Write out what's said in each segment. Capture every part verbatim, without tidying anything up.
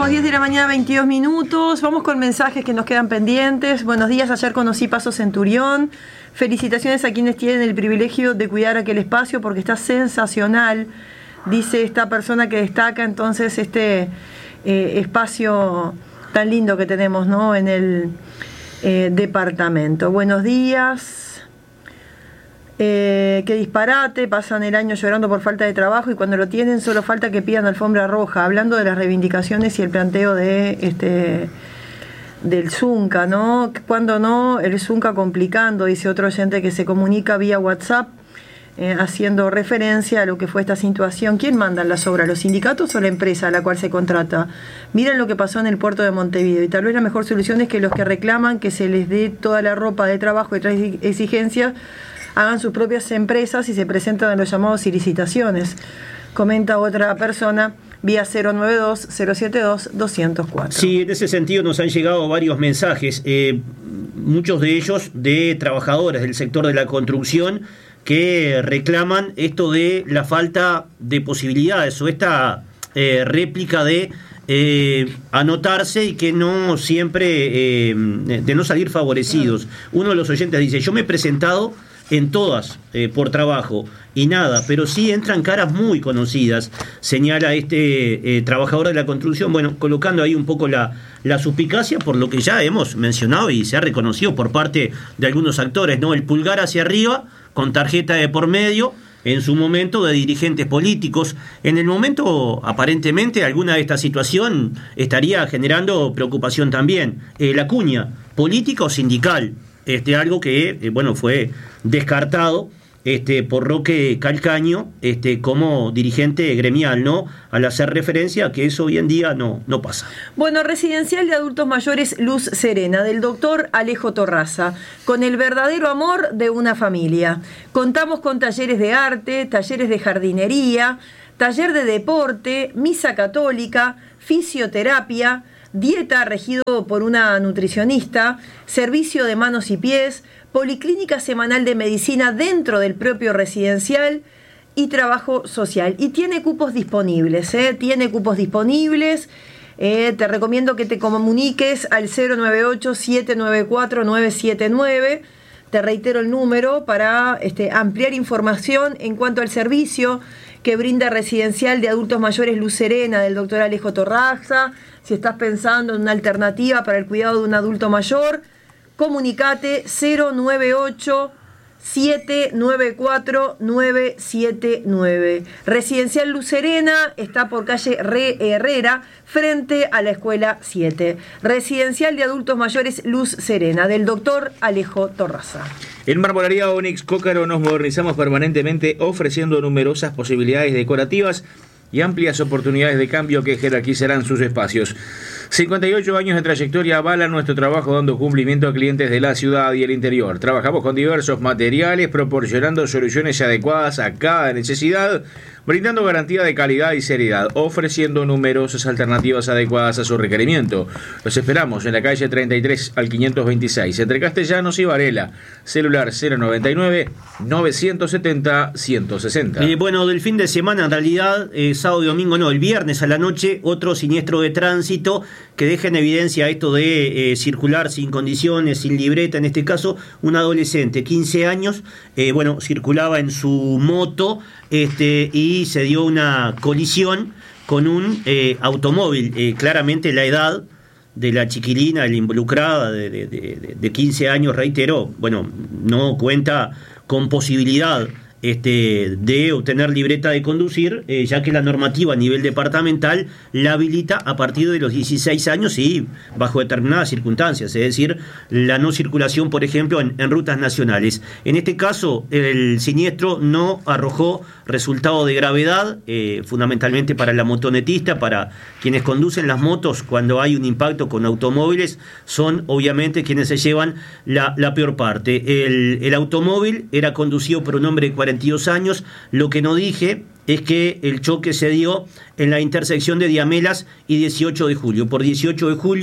Somos diez de la mañana, veintidós minutos. Vamos con mensajes que nos quedan pendientes. Buenos días, ayer conocí Paso Centurión. Felicitaciones a quienes tienen el privilegio de cuidar aquel espacio porque está sensacional, dice esta persona que destaca entonces este eh, espacio tan lindo que tenemos, ¿no?, en el eh, departamento. Buenos días. Eh, qué disparate, pasan el año llorando por falta de trabajo y cuando lo tienen solo falta que pidan alfombra roja. Hablando de las reivindicaciones y el planteo de este del Zunca, ¿no? Cuando no, el Zunca complicando, dice otro oyente que se comunica vía WhatsApp, eh, haciendo referencia a lo que fue esta situación. ¿Quién manda las obras, los sindicatos o la empresa a la cual se contrata? Miren lo que pasó en el puerto de Montevideo y tal vez la mejor solución es que los que reclaman que se les dé toda la ropa de trabajo y otras exigencias hagan sus propias empresas y se presentan en los llamados y licitaciones, comenta otra persona vía cero nueve dos, cero siete dos, dos cero cuatro. Sí, en ese sentido nos han llegado varios mensajes, eh, muchos de ellos de trabajadores del sector de la construcción que reclaman esto de la falta de posibilidades o esta eh, réplica de Eh, anotarse y que no siempre eh, de no salir favorecidos. Uno de los oyentes dice: yo me he presentado en todas eh, por trabajo y nada, pero sí entran caras muy conocidas, señala este eh, trabajador de la construcción, bueno, colocando ahí un poco la, la suspicacia por lo que ya hemos mencionado y se ha reconocido por parte de algunos actores, ¿no? El pulgar hacia arriba con tarjeta de por medio en su momento de dirigentes políticos. En el momento, aparentemente, alguna de esta situación estaría generando preocupación también. Eh, la cuña, política o sindical, este, algo que, eh, bueno, fue descartado este, por Roque Calcaño este, como dirigente gremial, ¿no? Al hacer referencia a que eso hoy en día no, no pasa. Bueno, residencial de adultos mayores Luz Serena, del doctor Alejo Torraza, con el verdadero amor de una familia. Contamos con talleres de arte, talleres de jardinería, taller de deporte, misa católica, fisioterapia, dieta regido por una nutricionista, servicio de manos y pies, policlínica semanal de medicina dentro del propio residencial y trabajo social. Y tiene cupos disponibles, ¿eh? Tiene cupos disponibles. Eh, te recomiendo que te comuniques al cero nueve ocho, siete nueve cuatro, nueve siete nueve. Te reitero el número para este, ampliar información en cuanto al servicio que brinda Residencial de Adultos Mayores Luz Serena del doctor Alejo Torraza. Si estás pensando en una alternativa para el cuidado de un adulto mayor, comunicate cero nueve ocho, siete nueve cuatro, nueve siete nueve. Residencial Luz Serena está por calle Re Herrera, frente a la Escuela siete. Residencial de Adultos Mayores Luz Serena, del doctor Alejo Torraza. En Marmolería Onyx Cócaro nos modernizamos permanentemente, ofreciendo numerosas posibilidades decorativas y amplias oportunidades de cambio que jerarquizarán sus espacios. cincuenta y ocho años de trayectoria avalan nuestro trabajo dando cumplimiento a clientes de la ciudad y el interior. Trabajamos con diversos materiales, proporcionando soluciones adecuadas a cada necesidad, brindando garantía de calidad y seriedad, ofreciendo numerosas alternativas adecuadas a su requerimiento. Los esperamos en la calle treinta y tres al quinientos veintiséis, entre Castellanos y Varela. Celular cero noventa y nueve, novecientos setenta, ciento sesenta. Eh, bueno, del fin de semana, en realidad, eh, sábado y domingo no, el viernes a la noche, otro siniestro de tránsito que deja en evidencia esto de eh, circular sin condiciones, sin libreta. En este caso, un adolescente, quince años, eh, bueno, circulaba en su moto este, y se dio una colisión con un eh, automóvil. Eh, claramente la edad de la chiquilina, la involucrada de, de, de, de quince años, reitero, bueno, no cuenta con posibilidad Este, de obtener libreta de conducir, eh, ya que la normativa a nivel departamental la habilita a partir de los dieciséis años y bajo determinadas circunstancias, es decir, la no circulación, por ejemplo, en, en rutas nacionales. En este caso, el siniestro no arrojó resultado de gravedad, eh, fundamentalmente para la motonetista, para quienes conducen las motos cuando hay un impacto con automóviles, son obviamente quienes se llevan la, la peor parte. El, el automóvil era conducido por un hombre de cuarenta y dos años. Lo que no dije es que el choque se dio en la intersección de Diamelas y dieciocho de julio. Por dieciocho de julio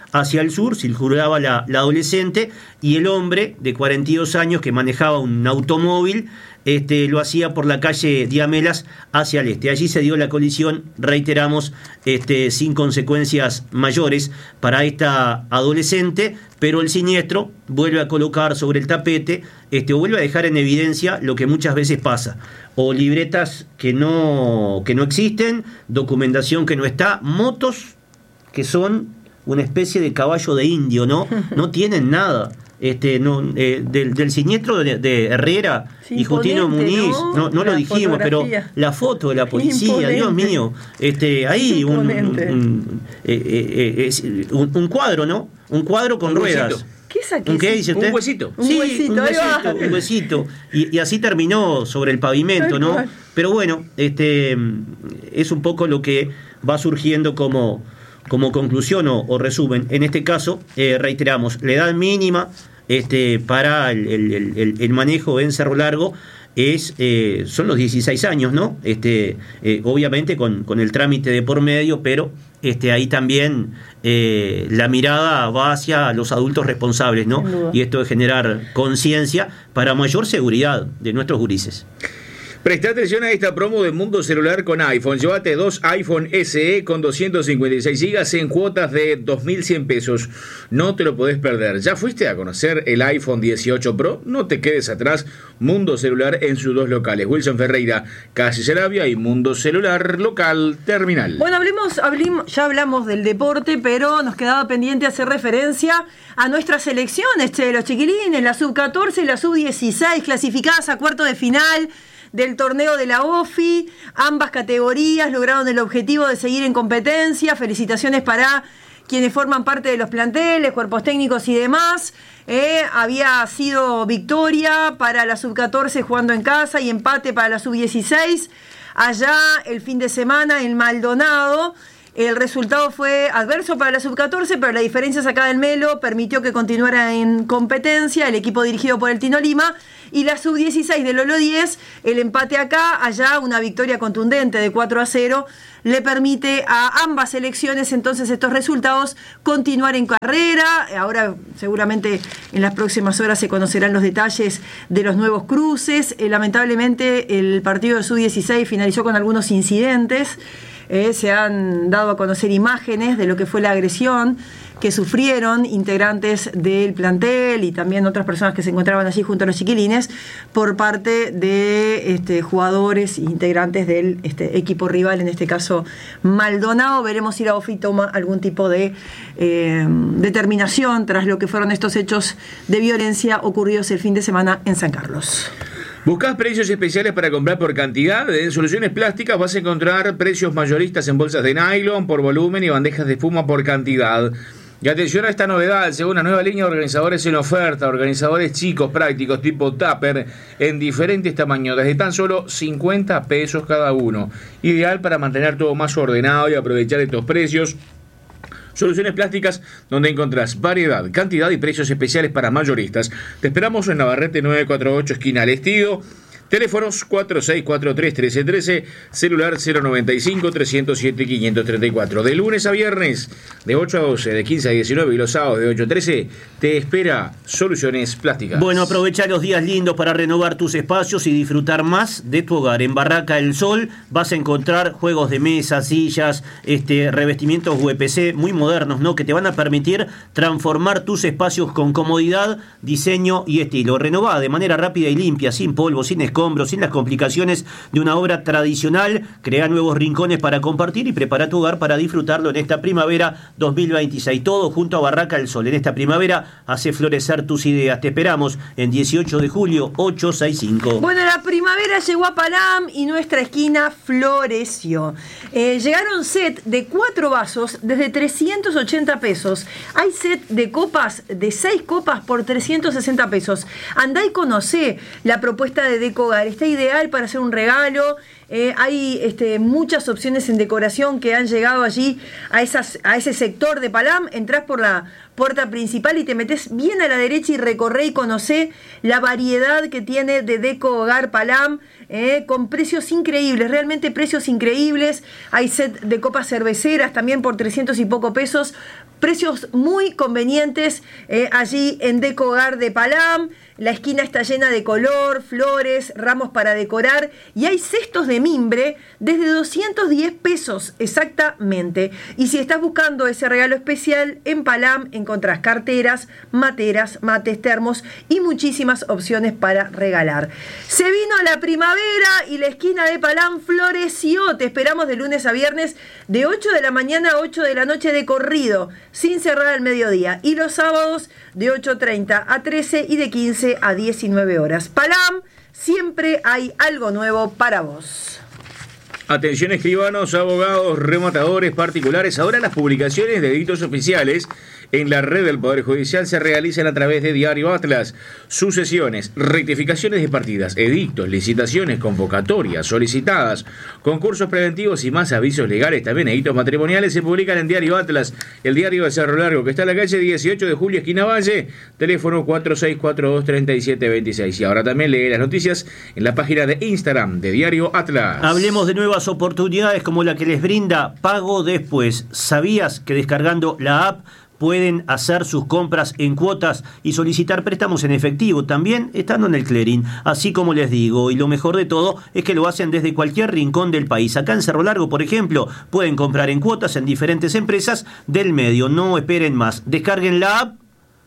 hacia el sur, circulaba la, la adolescente, y el hombre de cuarenta y dos años que manejaba un automóvil, Este, lo hacía por la calle Diamelas hacia el este. Allí se dio la colisión, reiteramos, este, sin consecuencias mayores para esta adolescente, pero el siniestro vuelve a colocar sobre el tapete, este, o vuelve a dejar en evidencia lo que muchas veces pasa, o libretas que no, que no existen, documentación que no está, motos que son una especie de caballo de indio, ¿no? No tienen nada. Este, no, eh, del, del siniestro de, de Herrera sí, y Justino Muniz, no, no, no lo dijimos, pero la foto de la policía, imponente. Dios mío, este, ahí un, un, un, eh, eh, es, un, un cuadro, ¿no? Un cuadro con un ruedas. Huesito. ¿Qué es aquí? ¿Qué dice usted? Un huesito. Sí, un huesito, un huesito, un huesito. Y, y así terminó sobre el pavimento, ¿no? Pero bueno, este, es un poco lo que va surgiendo como, como conclusión o, o resumen. En este caso, eh, reiteramos, la edad mínima este, para el, el, el, el manejo en Cerro Largo es eh, son los dieciséis años, ¿no? Este, eh, obviamente con, con el trámite de por medio, pero este, ahí también eh, la mirada va hacia los adultos responsables, ¿no? Y esto es generar conciencia para mayor seguridad de nuestros gurises. Presta atención a esta promo de Mundo Celular con iPhone. Llévate dos iPhone S E con doscientos cincuenta y seis gigas en cuotas de dos mil cien pesos. No te lo podés perder. ¿Ya fuiste a conocer el iPhone dieciocho Pro? No te quedes atrás. Mundo Celular en sus dos locales. Wilson Ferreira, Calle Sarabia, y Mundo Celular Local Terminal. Bueno, hablemos, hablemos, ya hablamos del deporte, pero nos quedaba pendiente hacer referencia a nuestras selecciones, che, los chiquilines, la sub catorce y la sub dieciséis, clasificadas a cuarto de final del torneo de la O F I. Ambas categorías lograron el objetivo de seguir en competencia. Felicitaciones para quienes forman parte de los planteles, cuerpos técnicos y demás. Eh, había sido victoria para la sub catorce jugando en casa y empate para la sub dieciséis. Allá el fin de semana en Maldonado. El resultado fue adverso para la sub catorce, pero la diferencia sacada del Melo permitió que continuara en competencia el equipo dirigido por el Tino Lima. Y la sub dieciséis de Lolo diez, el empate acá, allá una victoria contundente de cuatro a cero, le permite a ambas selecciones entonces estos resultados continuar en carrera. Ahora seguramente en las próximas horas se conocerán los detalles de los nuevos cruces. Eh, lamentablemente el partido de sub dieciséis finalizó con algunos incidentes. Eh, se han dado a conocer imágenes de lo que fue la agresión que sufrieron integrantes del plantel y también otras personas que se encontraban allí junto a los chiquilines por parte de este, jugadores e integrantes del este, equipo rival, en este caso Maldonado. Veremos si la O F I toma algún tipo de eh, determinación tras lo que fueron estos hechos de violencia ocurridos el fin de semana en San Carlos. ¿Buscás precios especiales para comprar por cantidad? En Soluciones Plásticas vas a encontrar precios mayoristas en bolsas de nylon por volumen y bandejas de espuma por cantidad. Y atención a esta novedad, según una nueva línea de organizadores en oferta, organizadores chicos, prácticos, tipo tupper, en diferentes tamaños, desde tan solo cincuenta pesos cada uno. Ideal para mantener todo más ordenado y aprovechar estos precios. Soluciones Plásticas, donde encontrás variedad, cantidad y precios especiales para mayoristas. Te esperamos en Navarrete nueve cuatro ocho, esquina al Estido. Teléfonos cuatro seis cuatro tres, uno tres uno tres, celular cero noventa y cinco, trescientos siete, quinientos treinta y cuatro. De lunes a viernes, de ocho a doce, de quince a diecinueve y los sábados de ocho a trece, te espera Soluciones Plásticas. Bueno, aprovecha los días lindos para renovar tus espacios y disfrutar más de tu hogar. En Barraca El Sol vas a encontrar juegos de mesa, sillas, este, revestimientos U P C muy modernos, ¿no? Que te van a permitir transformar tus espacios con comodidad, diseño y estilo. Renová de manera rápida y limpia, sin polvo, sin escombros, sin las complicaciones de una obra tradicional. Crea nuevos rincones para compartir y prepara tu hogar para disfrutarlo en esta primavera dos mil veintiséis. Todo junto a Barraca El Sol. En esta primavera hace florecer tus ideas. Te esperamos en dieciocho de julio, ochocientos sesenta y cinco. Bueno, la primavera llegó a Palam y nuestra esquina floreció. Eh, llegaron set de cuatro vasos desde trescientos ochenta pesos. Hay set de copas de seis copas por trescientos sesenta pesos. Andá y conocé la propuesta de Deco. Está ideal para hacer un regalo. Eh, hay este, muchas opciones en decoración que han llegado allí a, esas, a ese sector de Palam. Entrás por la, puerta principal y te metés bien a la derecha y recorré y conocé la variedad que tiene de Deco Hogar Palam, eh, con precios increíbles, realmente precios increíbles. Hay set de copas cerveceras también por trescientos y poco pesos, precios muy convenientes eh, allí en Deco Hogar de Palam. La esquina está llena de color, flores, ramos para decorar y hay cestos de mimbre desde doscientos diez pesos exactamente. Y si estás buscando ese regalo especial, en Palam encontrás carteras, materas, mates, termos y muchísimas opciones para regalar. Se vino la primavera y la esquina de Palam floreció. Te esperamos de lunes a viernes de ocho de la mañana a ocho de la noche de corrido, sin cerrar al mediodía. Y los sábados de ocho treinta a trece y de quince a diecinueve horas. Palam, siempre hay algo nuevo para vos. Atención escribanos, abogados, rematadores, particulares. Ahora las publicaciones de edictos oficiales en la red del Poder Judicial se realizan a través de Diario Atlas. Sucesiones, rectificaciones de partidas, edictos, licitaciones, convocatorias solicitadas, concursos preventivos y más avisos legales, también edictos matrimoniales, se publican en Diario Atlas, el diario de Cerro Largo, que está en la calle dieciocho de julio, esquina Valle, teléfono cuatro seis cuatro dos, tres siete dos seis. Y ahora también lee las noticias en la página de Instagram de Diario Atlas. Hablemos de nuevas oportunidades como la que les brinda Pago Después. ¿Sabías que descargando la app pueden hacer sus compras en cuotas y solicitar préstamos en efectivo, también estando en el clearing? Así como les digo, y lo mejor de todo es que lo hacen desde cualquier rincón del país. Acá en Cerro Largo, por ejemplo, pueden comprar en cuotas en diferentes empresas del medio. No esperen más, descarguen la app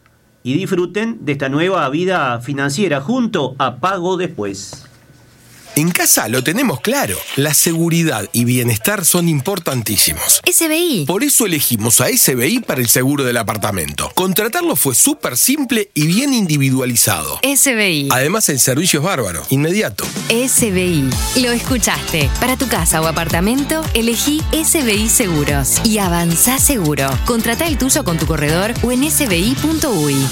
y disfruten de esta nueva vida financiera junto a Pago Después. En casa lo tenemos claro. La seguridad y bienestar son importantísimos. S B I. Por eso elegimos a S B I para el seguro del apartamento. Contratarlo fue súper simple y bien individualizado. S B I. Además, el servicio es bárbaro, inmediato. S B I. Lo escuchaste. Para tu casa o apartamento, elegí S B I Seguros. Y avanzá seguro. Contratá el tuyo con tu corredor o en s b i punto u y.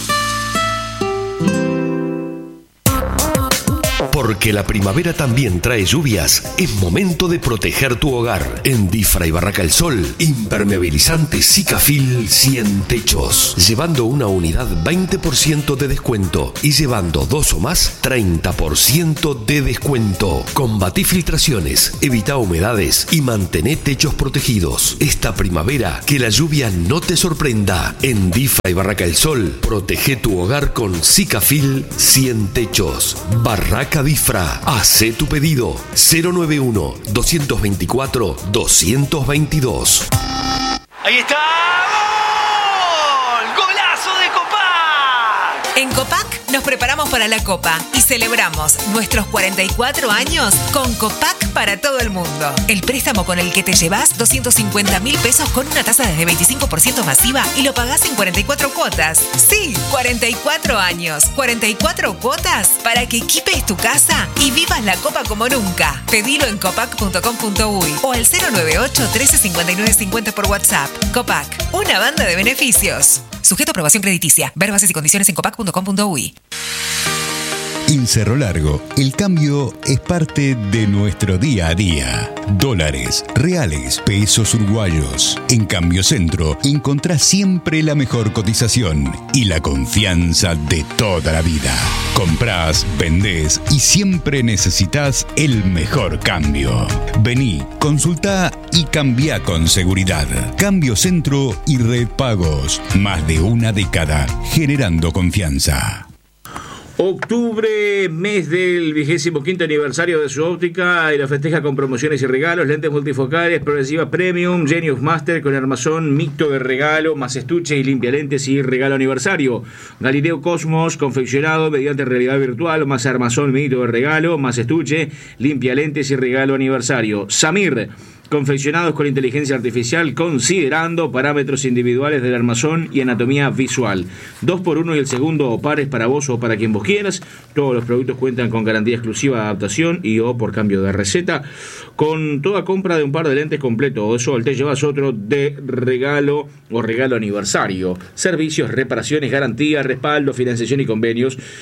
Porque la primavera también trae lluvias, es momento de proteger tu hogar. En Difra y Barraca El Sol, impermeabilizante Sikafil cien techos. Llevando una unidad veinte por ciento de descuento y llevando dos o más treinta por ciento de descuento. Combatí filtraciones, evita humedades y mantén techos protegidos. Esta primavera, que la lluvia no te sorprenda. En Difra y Barraca El Sol, protege tu hogar con Sikafil cien techos. Barraca Difra, hacé tu pedido cero nueve uno, dos dos cuatro, dos dos dos. Ahí está. ¡Gol! ¡Golazo de Copac! En Copac nos preparamos para la Copa y celebramos nuestros cuarenta y cuatro años con Copac para todo el mundo. El préstamo con el que te llevas doscientos cincuenta mil pesos con una tasa desde veinticinco por ciento masiva y lo pagás en cuarenta y cuatro cuotas. Sí, cuarenta y cuatro años, cuarenta y cuatro cuotas para que equipes tu casa y vivas la Copa como nunca. Pedilo en copac punto com punto u y o al cero nueve ocho, trece, cincuenta y nueve, cincuenta por WhatsApp. Copac, una banda de beneficios. Sujeto a aprobación crediticia. Ver bases y condiciones en copac punto com punto u y. En Cerro Largo, el cambio es parte de nuestro día a día. Dólares, reales, pesos uruguayos. En Cambio Centro, encontrás siempre la mejor cotización y la confianza de toda la vida. Comprás, vendés y siempre necesitas el mejor cambio. Vení, consultá y cambia con seguridad. Cambio Centro y Red Pagos. Más de una década generando confianza. Octubre, mes del vigésimo quinto aniversario de su óptica, y la festeja con promociones y regalos, lentes multifocales, progresiva premium, Genius Master con armazón mixto de regalo, más estuche y limpia lentes y regalo aniversario. Galileo Cosmos, confeccionado mediante realidad virtual, más armazón mixto de regalo, más estuche, limpia lentes y regalo aniversario. Samir, confeccionados con inteligencia artificial, considerando parámetros individuales del armazón y anatomía visual. Dos por uno y el segundo o pares para vos o para quien vos quieras. Todos los productos cuentan con garantía exclusiva de adaptación y o por cambio de receta. Con toda compra de un par de lentes completo o sol, te llevas otro de regalo o regalo aniversario. Servicios, reparaciones, garantía, respaldo, financiación y convenios.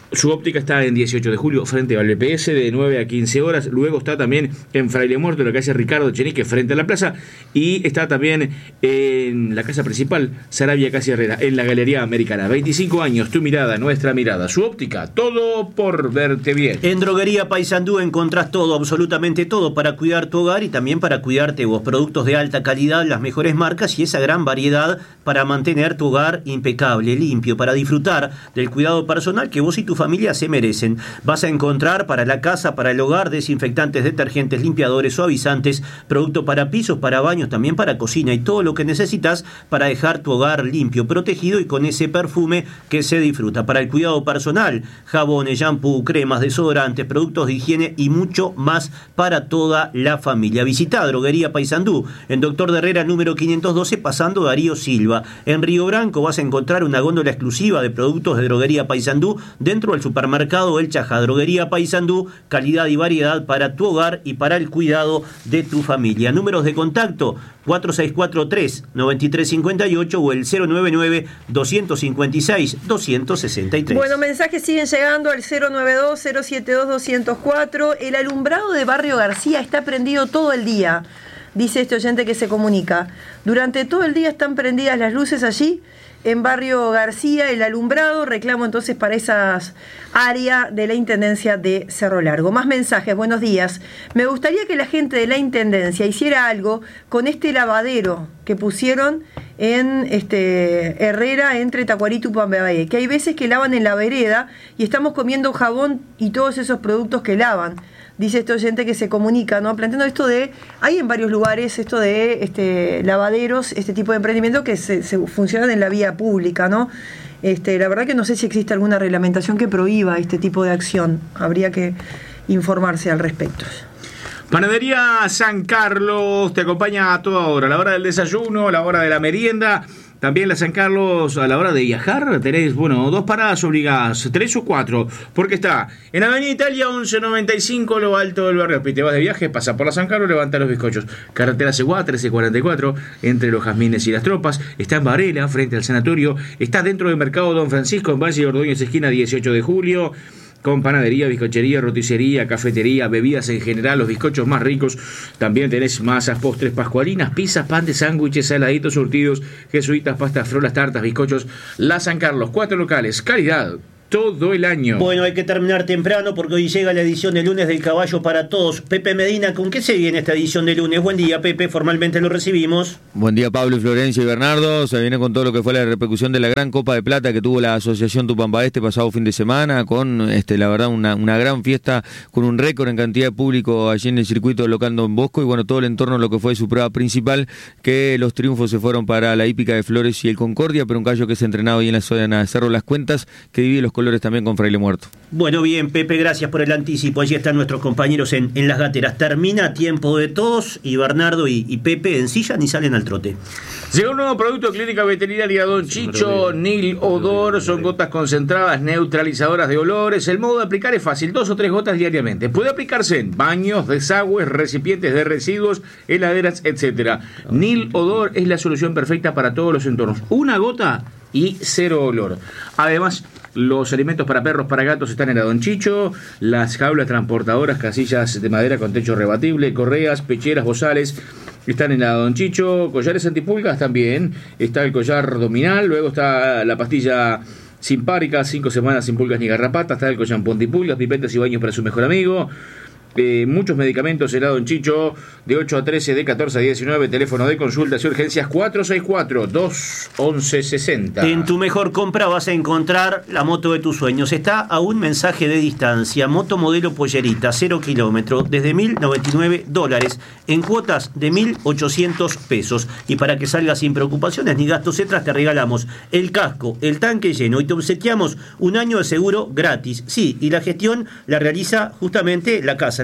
Su óptica está en dieciocho de julio, frente al B P S, de nueve a quince horas. Luego está también en Fraile Muerto, en la calle Ricardo Chenique, frente a la plaza. Y está también en la casa principal, Sarabia Casi Herrera, en la Galería Americana. veinticinco años, tu mirada, nuestra mirada. Su óptica, todo por verte bien. En Droguería Paysandú encontrás todo, absolutamente todo, para cuidar tu hogar y también para cuidarte vos. Productos de alta calidad, las mejores marcas y esa gran variedad para mantener tu hogar impecable, limpio, para disfrutar del cuidado personal que vos y tu familia se merecen. Vas a encontrar para la casa, para el hogar, desinfectantes, detergentes, limpiadores, suavizantes, producto para pisos, para baños, también para cocina y todo lo que necesitas para dejar tu hogar limpio, protegido y con ese perfume que se disfruta. Para el cuidado personal, jabones, shampoo, cremas, desodorantes, productos de higiene y mucho más para toda la familia. Visita Droguería Paysandú en Doctor de Herrera número quinientos doce, pasando Darío Silva. En Río Branco vas a encontrar una góndola exclusiva de productos de Droguería Paysandú dentro del supermercado El Chaja. Droguería Paysandú, calidad y variedad para tu hogar y para el cuidado de tu familia. Números de contacto cuatro seis cuatro tres, nueve tres cinco ocho o el cero nueve nueve, dos cinco seis, dos seis tres. Bueno, mensajes siguen llegando al cero nueve dos, cero siete dos, dos cero cuatro. El alumbrado de Barrio García está prendido todo el día, dice este oyente que se comunica. Durante todo el día están prendidas las luces allí en Barrio García, el alumbrado. Reclamo entonces para esas áreas de la Intendencia de Cerro Largo. Más mensajes, buenos días. Me gustaría que la gente de la Intendencia hiciera algo con este lavadero que pusieron en este Herrera entre Tacuarito y Pambaé, que hay veces que lavan en la vereda y estamos comiendo jabón y todos esos productos que lavan. Dice este oyente que se comunica, ¿no? Planteando esto de, hay en varios lugares esto de este lavaderos, este tipo de emprendimiento que se, se funcionan en la vía pública, ¿no? Este, la verdad que no sé si existe alguna reglamentación que prohíba este tipo de acción. Habría que informarse al respecto. Panadería San Carlos te acompaña a toda hora, a la hora del desayuno, a la hora de la merienda. También la San Carlos, a la hora de viajar, tenés, bueno, dos paradas obligadas, tres o cuatro, porque está en Avenida Italia once noventa y cinco, lo alto del barrio. Te vas de viaje, pasa por la San Carlos, levanta los bizcochos. Carretera Seguá, trece cuarenta y cuatro, entre los Jazmines y las Tropas. Está en Varela, frente al sanatorio. Está dentro del Mercado Don Francisco, en Valle de Ordóñez, esquina dieciocho de julio. Con panadería, bizcochería, roticería, cafetería, bebidas en general, los bizcochos más ricos. También tenés masas, postres, pascualinas, pizzas, pan de sándwiches, saladitos, surtidos, jesuitas, pastas, frolas, tartas, bizcochos. La San Carlos, cuatro locales, calidad todo el año. Bueno, hay que terminar temprano porque hoy llega la edición de lunes del Caballo para Todos. Pepe Medina, ¿con qué se viene esta edición de lunes? Buen día, Pepe, formalmente lo recibimos. Buen día, Pablo, Florencio y Bernardo. Se viene con todo lo que fue la repercusión de la gran Copa de Plata que tuvo la Asociación Tupamba este pasado fin de semana, con este la verdad una, una gran fiesta, con un récord en cantidad de público allí en el circuito local Don Bosco, y bueno, todo el entorno de lo que fue su prueba principal, que los triunfos se fueron para la hípica de Flores y el Concordia, pero un gallo que se entrenaba ahí en la zona de Cerro Las Cuentas, que divide los colores también con Fraile Muerto. Bueno, bien, Pepe, gracias por el anticipo. Allí están nuestros compañeros en, en las gateras. Termina tiempo de todos y Bernardo y, y Pepe ensillan y salen al trote. Llega un nuevo producto de Clínica Veterinaria Don Chicho, Nil Odor. Son gotas concentradas neutralizadoras de olores. El modo de aplicar es fácil, dos o tres gotas diariamente. Puede aplicarse en baños, desagües, recipientes de residuos, heladeras, etcétera. Nil Odor es la solución perfecta para todos los entornos. Una gota y cero olor. Además, los alimentos para perros, para gatos están en la Don Chicho, las jaulas transportadoras, casillas de madera con techo rebatible, correas, pecheras, bozales, están en la Don Chicho, collares antipulgas también, está el collar dominal, luego está la pastilla simpárica, cinco semanas sin pulgas ni garrapatas, está el collar antipulgas, pipetas y baños para su mejor amigo. Eh, muchos medicamentos en la Don Chicho, de ocho a trece, de catorce a diecinueve, teléfono de consultas y urgencias cuatro seis cuatro, dos once sesenta. En tu mejor compra vas a encontrar la moto de tus sueños. Está a un mensaje de distancia. Moto modelo Pollerita, cero kilómetros, desde mil noventa y nueve dólares, en cuotas de mil ochocientos pesos. Y para que salgas sin preocupaciones ni gastos extras, te regalamos el casco, el tanque lleno y te obsequiamos un año de seguro gratis. Sí, y la gestión la realiza justamente la casa,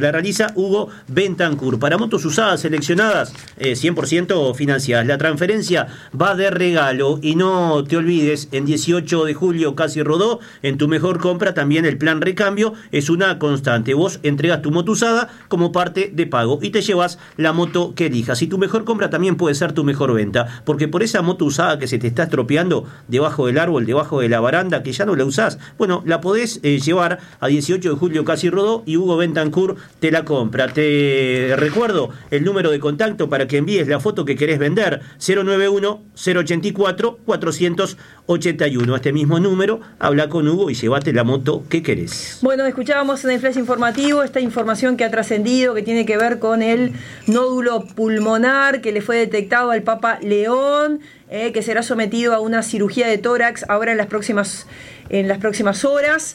La realiza Hugo Bentancur. Para motos usadas seleccionadas, eh, cien por ciento financiadas. La transferencia va de regalo y no te olvides, en dieciocho de julio casi rodó, en tu mejor compra también el plan recambio es una constante. Vos entregas tu moto usada como parte de pago y te llevas la moto que elijas. Y tu mejor compra también puede ser tu mejor venta, porque por esa moto usada que se te está estropeando debajo del árbol, debajo de la baranda, que ya no la usás, bueno, la podés eh, llevar a dieciocho de julio casi rodó y Hugo Bentancur te la compra. Te recuerdo el número de contacto para que envíes la foto que querés vender, cero nueve uno, cero ochenta y cuatro, cuatrocientos ochenta y uno. Este mismo número, habla con Hugo y llévate la moto que querés. Bueno, escuchábamos en el flash informativo esta información que ha trascendido, que tiene que ver con el nódulo pulmonar que le fue detectado al Papa León, eh, que será sometido a una cirugía de tórax ahora en las próximas, en las próximas horas.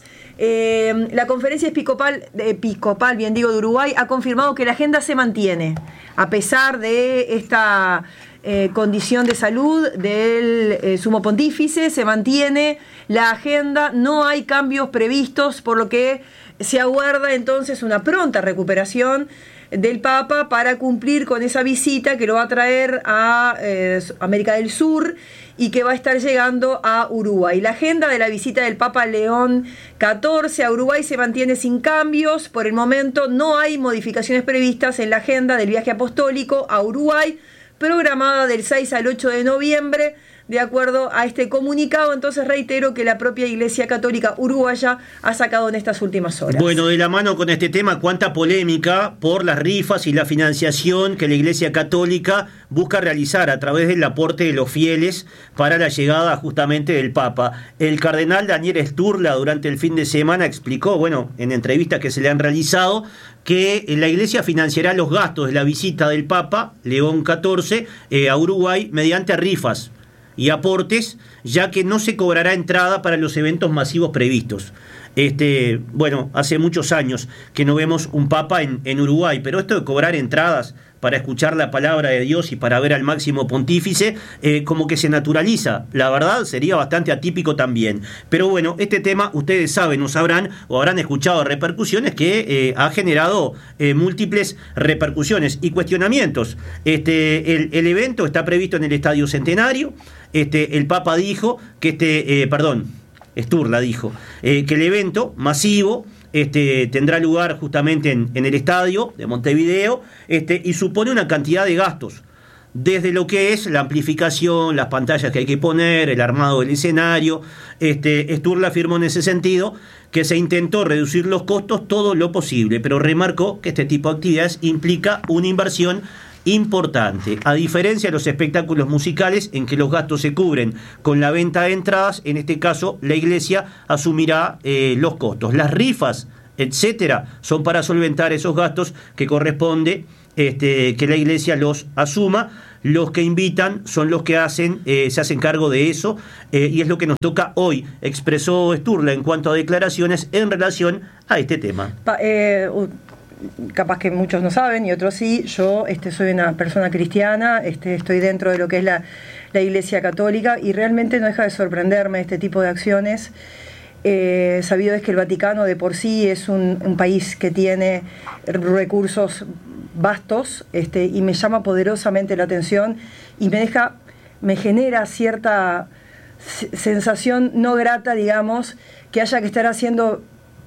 Eh, la conferencia episcopal, episcopal, bien digo, de Uruguay ha confirmado que la agenda se mantiene, a pesar de esta eh, condición de salud del eh, sumo pontífice. Se mantiene la agenda, no hay cambios previstos, por lo que se aguarda entonces una pronta recuperación del Papa para cumplir con esa visita que lo va a traer a eh, América del Sur y que va a estar llegando a Uruguay. La agenda de la visita del Papa León catorce a Uruguay se mantiene sin cambios. Por el momento no hay modificaciones previstas en la agenda del viaje apostólico a Uruguay, programada del seis al ocho de noviembre, de acuerdo a este comunicado. Entonces reitero que la propia Iglesia Católica Uruguaya ha sacado en estas últimas horas. Bueno, de la mano con este tema, cuánta polémica por las rifas y la financiación que la Iglesia Católica busca realizar a través del aporte de los fieles para la llegada justamente del Papa. El cardenal Daniel Sturla durante el fin de semana explicó, bueno, en entrevistas que se le han realizado, que la Iglesia financiará los gastos de la visita del Papa León catorce eh, a Uruguay mediante rifas y aportes, ya que no se cobrará entrada para los eventos masivos previstos. Este, bueno, hace muchos años que no vemos un Papa en, en Uruguay, pero esto de cobrar entradas para escuchar la palabra de Dios y para ver al máximo pontífice, eh, como que se naturaliza. La verdad, sería bastante atípico también. Pero bueno, este tema, ustedes saben o sabrán o habrán escuchado repercusiones que eh, ha generado eh, múltiples repercusiones y cuestionamientos. Este, el, el evento está previsto en el Estadio Centenario. Este, el Papa dijo que este, eh, perdón, Sturla dijo eh, que el evento masivo Este, tendrá lugar justamente en, en el estadio de Montevideo este, y supone una cantidad de gastos, desde lo que es la amplificación, las pantallas que hay que poner, el armado del escenario. Este, Sturla afirmó en ese sentido que se intentó reducir los costos todo lo posible, pero remarcó que este tipo de actividades implica una inversión importante. A diferencia de los espectáculos musicales en que los gastos se cubren con la venta de entradas, en este caso la Iglesia asumirá eh, los costos. Las rifas, etcétera, son para solventar esos gastos que corresponde este, que la Iglesia los asuma. Los que invitan son los que hacen, eh, se hacen cargo de eso, eh, y es lo que nos toca hoy, expresó Sturla en cuanto a declaraciones en relación a este tema. Pa, eh, uh... capaz que muchos no saben y otros sí, yo este, soy una persona cristiana, este, estoy dentro de lo que es la, la Iglesia Católica y realmente no deja de sorprenderme este tipo de acciones. Eh, sabido es que el Vaticano de por sí es un, un país que tiene recursos vastos este, y me llama poderosamente la atención y me deja, me genera cierta sensación no grata, digamos, que haya que estar haciendo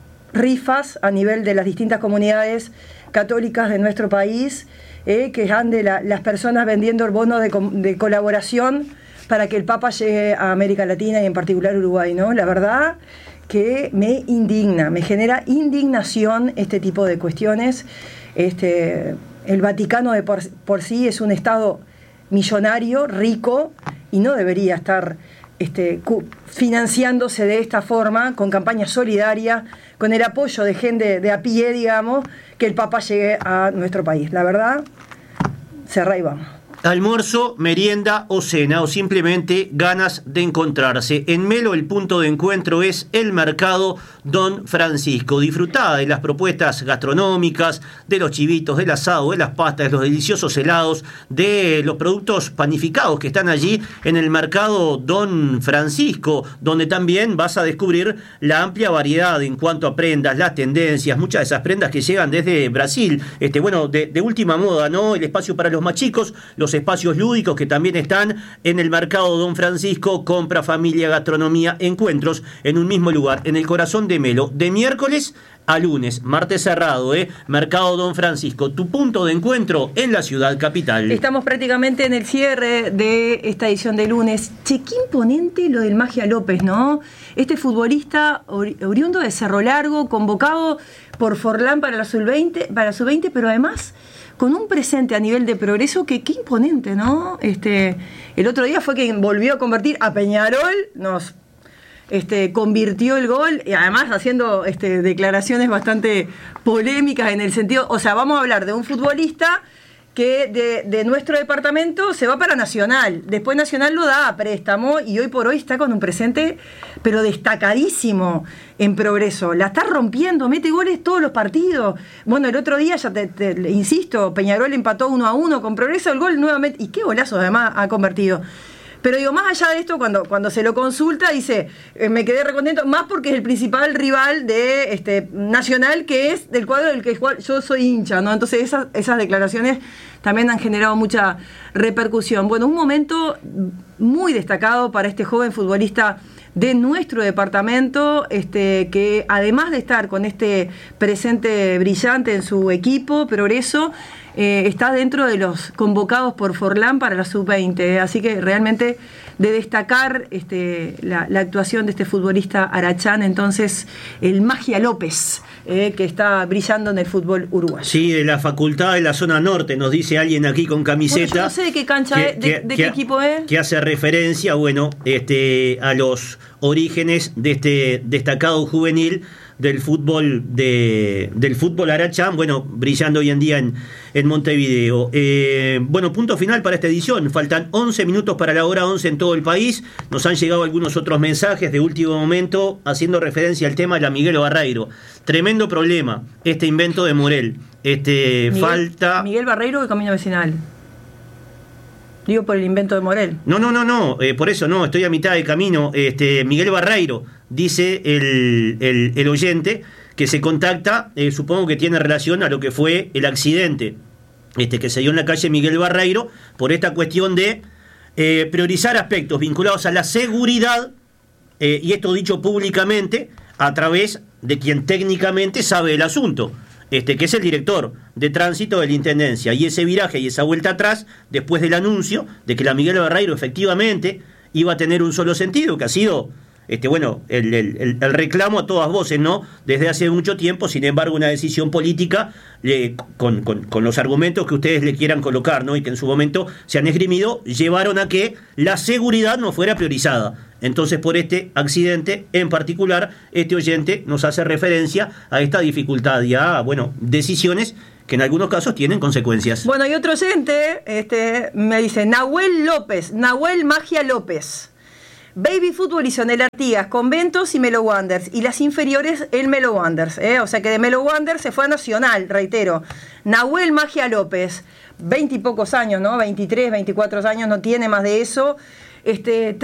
rifas a nivel de las distintas comunidades católicas de nuestro país, eh, que ande la, las personas vendiendo el bono de, de colaboración para que el Papa llegue a América Latina y en particular Uruguay, ¿no? La verdad que me indigna, me genera indignación este tipo de cuestiones. Este, el Vaticano de por, por sí es un estado millonario, rico, y no debería estar Este, financiándose de esta forma, con campañas solidarias, con el apoyo de gente de a pie, digamos, que el Papa llegue a nuestro país. La verdad, cerrá y vamos. almuerzo, merienda o cena, o simplemente ganas de encontrarse. En Melo el punto de encuentro es el Mercado Don Francisco. Disfrutá de las propuestas gastronómicas, de los chivitos, del asado, de las pastas, de los deliciosos helados, de los productos panificados que están allí en el Mercado Don Francisco, donde también vas a descubrir la amplia variedad en cuanto a prendas, las tendencias, muchas de esas prendas que llegan desde Brasil, este bueno, de, de última moda, ¿no? El espacio para los más chicos, los espacios lúdicos que también están en el Mercado Don Francisco, compra, familia, gastronomía, encuentros en un mismo lugar, en el corazón de Melo, de miércoles a lunes, martes cerrado, ¿eh? Mercado Don Francisco, tu punto de encuentro en la ciudad capital. Estamos prácticamente en el cierre de esta edición de lunes. Che, qué imponente lo del Magia López, ¿no? Este futbolista ori- oriundo de Cerro Largo, convocado por Forlán para la sub veinte, para la sub veinte, pero además con un presente a nivel de progreso que qué imponente, ¿no? Este, el otro día fue quien volvió a convertir a Peñarol, nos este, convirtió el gol, y además haciendo este, declaraciones bastante polémicas en el sentido, o sea, vamos a hablar de un futbolista que de, de nuestro departamento se va para Nacional, después Nacional lo da a préstamo y hoy por hoy está con un presente pero destacadísimo en progreso, la está rompiendo, mete goles todos los partidos. Bueno, el otro día, ya te, te insisto, Peñarol empató uno a uno con Progreso, el gol nuevamente, y qué golazo además ha convertido. Pero digo, más allá de esto, cuando, cuando se lo consulta, dice, eh, me quedé recontento, más porque es el principal rival de este Nacional, que es del cuadro del que yo soy hincha, ¿no? Entonces esas, esas declaraciones también han generado mucha repercusión. Bueno, un momento muy destacado para este joven futbolista de nuestro departamento, este, que además de estar con este presente brillante en su equipo, Progreso, eh, está dentro de los convocados por Forlán para la sub veinte, eh, así que realmente de destacar este, la, la actuación de este futbolista Arachán, entonces el Magia López, eh, que está brillando en el fútbol uruguayo. Sí, de la facultad de la zona norte, nos dice alguien aquí con camiseta. Bueno, yo no sé de qué cancha que, es, de, que, de que, qué equipo es. Que hace referencia, bueno, este, a los orígenes de este destacado juvenil del fútbol de, del fútbol Arachán, bueno, brillando hoy en día en, en Montevideo. Eh, bueno, punto final para esta edición. Faltan once minutos para la hora once en todo el país. Nos han llegado algunos otros mensajes de último momento haciendo referencia al tema de la Miguel Barreiro. Tremendo problema, este invento de Morel. Este, Miguel, falta... Miguel Barreiro, el Camino Vecinal. Digo por el invento de Morel. No, no, no, no, eh, por eso no, estoy a mitad de camino. Este, Miguel Barreiro, dice el, el, el oyente, que se contacta, eh, supongo que tiene relación a lo que fue el accidente este, que se dio en la calle Miguel Barreiro, por esta cuestión de eh, priorizar aspectos vinculados a la seguridad, eh, y esto dicho públicamente, a través de quien técnicamente sabe el asunto. Este, que es el director de tránsito de la Intendencia, y ese viraje y esa vuelta atrás, después del anuncio de que la Miguel Barreiro efectivamente iba a tener un solo sentido, que ha sido este, bueno, el, el, el reclamo a todas voces, ¿no? Desde hace mucho tiempo, sin embargo, una decisión política eh, con, con, con los argumentos que ustedes le quieran colocar, ¿no? Y que en su momento se han esgrimido, llevaron a que la seguridad no fuera priorizada. Entonces, por este accidente en particular, este oyente nos hace referencia a esta dificultad y a, bueno, decisiones que en algunos casos tienen consecuencias. Bueno, y otro oyente este, me dice, Nahuel López, Nahuel Magia López. Baby Fútbol y Sonel Artigas, Conventos y Melo Wanderers. Y las inferiores, el Melo Wanderers. ¿eh? O sea que de Melo Wanderers se fue a Nacional, reitero. Nahuel Magia López, veinte y pocos años, ¿no? veintitrés, veinticuatro años, no tiene más de eso. Este,